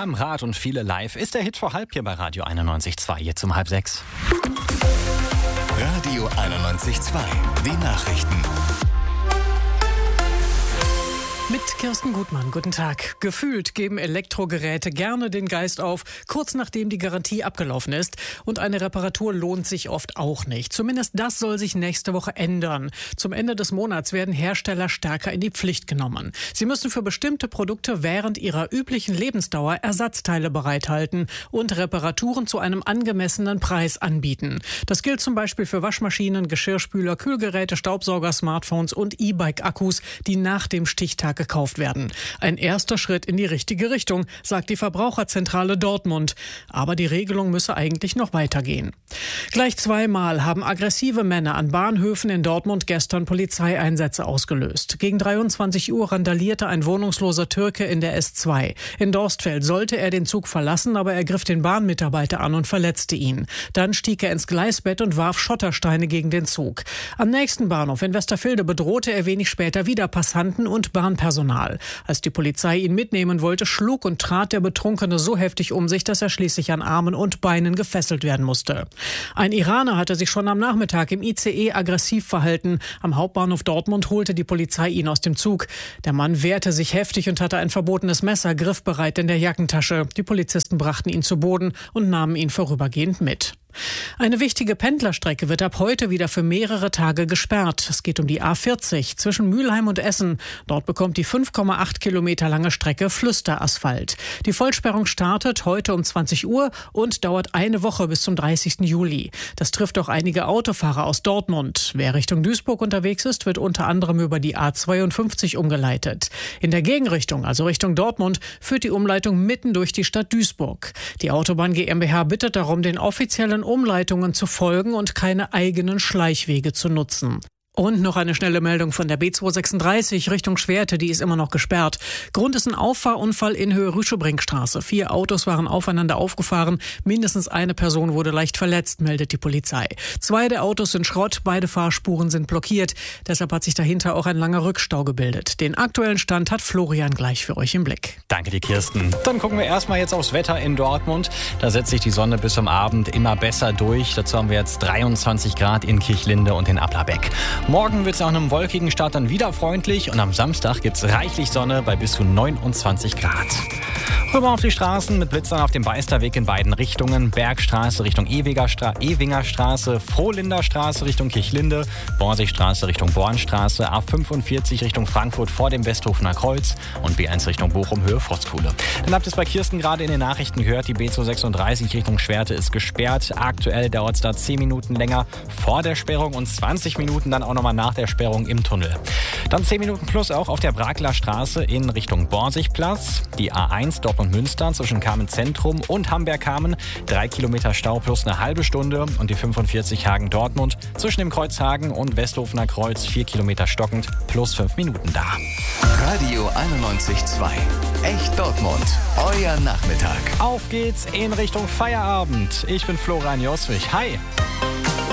beim Rad und viele live ist der Hit vor halb hier bei Radio 91.2, jetzt um 5:30. Radio 91.2, die Nachrichten. Mit Kirsten Gutmann, guten Tag. Gefühlt geben Elektrogeräte gerne den Geist auf, kurz nachdem die Garantie abgelaufen ist. Und eine Reparatur lohnt sich oft auch nicht. Zumindest das soll sich nächste Woche ändern. Zum Ende des Monats werden Hersteller stärker in die Pflicht genommen. Sie müssen für bestimmte Produkte während ihrer üblichen Lebensdauer Ersatzteile bereithalten und Reparaturen zu einem angemessenen Preis anbieten. Das gilt zum Beispiel für Waschmaschinen, Geschirrspüler, Kühlgeräte, Staubsauger, Smartphones und E-Bike-Akkus, die nach dem Stichtag gekauft werden. Ein erster Schritt in die richtige Richtung, sagt die Verbraucherzentrale Dortmund. Aber die Regelung müsse eigentlich noch weitergehen. Gleich zweimal haben aggressive Männer an Bahnhöfen in Dortmund gestern Polizeieinsätze ausgelöst. Gegen 23 Uhr randalierte ein wohnungsloser Türke in der S2. In Dorstfeld sollte er den Zug verlassen, aber er griff den Bahnmitarbeiter an und verletzte ihn. Dann stieg er ins Gleisbett und warf Schottersteine gegen den Zug. Am nächsten Bahnhof in Westerfilde bedrohte er wenig später wieder Passanten und Bahnpersonal. Als die Polizei ihn mitnehmen wollte, schlug und trat der Betrunkene so heftig um sich, dass er schließlich an Armen und Beinen gefesselt werden musste. Ein Iraner hatte sich schon am Nachmittag im ICE aggressiv verhalten. Am Hauptbahnhof Dortmund holte die Polizei ihn aus dem Zug. Der Mann wehrte sich heftig und hatte ein verbotenes Messer griffbereit in der Jackentasche. Die Polizisten brachten ihn zu Boden und nahmen ihn vorübergehend mit. Eine wichtige Pendlerstrecke wird ab heute wieder für mehrere Tage gesperrt. Es geht um die A40 zwischen Mülheim und Essen. Dort bekommt die 5,8 Kilometer lange Strecke Flüsterasphalt. Die Vollsperrung startet heute um 20 Uhr und dauert eine Woche bis zum 30. Juli. Das trifft auch einige Autofahrer aus Dortmund. Wer Richtung Duisburg unterwegs ist, wird unter anderem über die A52 umgeleitet. In der Gegenrichtung, also Richtung Dortmund, führt die Umleitung mitten durch die Stadt Duisburg. Die Autobahn GmbH bittet darum, den offiziellen Umleitungen zu folgen und keine eigenen Schleichwege zu nutzen. Und noch eine schnelle Meldung von der B236 Richtung Schwerte, die ist immer noch gesperrt. Grund ist ein Auffahrunfall in Höhe Rüschebrinkstraße. 4 Autos waren aufeinander aufgefahren. Mindestens eine Person wurde leicht verletzt, meldet die Polizei. 2 der Autos sind Schrott, beide Fahrspuren sind blockiert. Deshalb hat sich dahinter auch ein langer Rückstau gebildet. Den aktuellen Stand hat Florian gleich für euch im Blick. Danke dir, Kirsten. Dann gucken wir erstmal jetzt aufs Wetter in Dortmund. Da setzt sich die Sonne bis zum Abend immer besser durch. Dazu haben wir jetzt 23 Grad in Kirchlinde und in Applerbeck. Morgen wird es nach einem wolkigen Start dann wieder freundlich und am Samstag gibt es reichlich Sonne bei bis zu 29 Grad. Rüber auf die Straßen mit Blitzern auf dem Beisterweg in beiden Richtungen. Bergstraße Richtung Ewingerstraße, Frohlinder Straße Richtung Kirchlinde, Borsigstraße Richtung Bornstraße, A45 Richtung Frankfurt vor dem Westhofener Kreuz und B1 Richtung Bochum Höhe Voskuhle. Dann habt ihr es bei Kirsten gerade in den Nachrichten gehört, die B236 Richtung Schwerte ist gesperrt. Aktuell dauert es da 10 Minuten länger vor der Sperrung und 20 Minuten dann auch nochmal nach der Sperrung im Tunnel. Dann 10 Minuten plus auch auf der Brakler Straße in Richtung Borsigplatz. Die A1 Dortmund-Münster zwischen Kamen-Zentrum und Hamberg-Kamen. 3 Kilometer Stau plus eine halbe Stunde. Und die 45 Hagen-Dortmund zwischen dem Kreuz Hagen und Westhofener Kreuz 4 Kilometer stockend plus 5 Minuten da. Radio 91.2. Echt Dortmund. Euer Nachmittag. Auf geht's in Richtung Feierabend. Ich bin Florian Joswig. Hi.